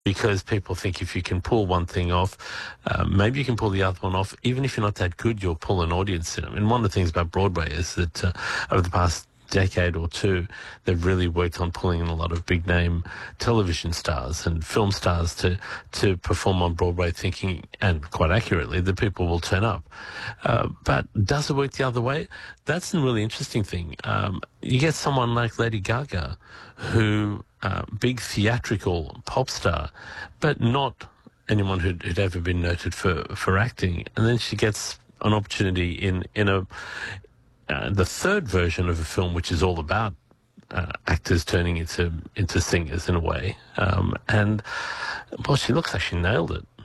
because people think if you can pull one thing off, maybe you can pull the other one off. Even if you're not that good, you'll pull an audience in. And one of the things about Broadway is that over the past decade or two, they've really worked on pulling in a lot of big name television stars and film stars to perform on Broadway, thinking, and quite accurately, that people will turn up. But does it work the other way? That's a really interesting thing. You get someone like Lady Gaga, who big theatrical pop star, but not anyone who'd ever been noted for acting, and then she gets an opportunity in the third version of a film, which is all about actors turning into singers in a way. And, well, she looks like she nailed it.